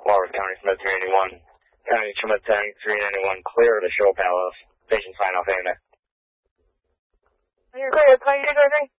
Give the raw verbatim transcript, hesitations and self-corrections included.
Walworth County, Schmidt three ninety-one. County Schmidt three ninety-one, clear to Show Palace. Station sign off, A M A. You're clear, twenty-two, twenty-three.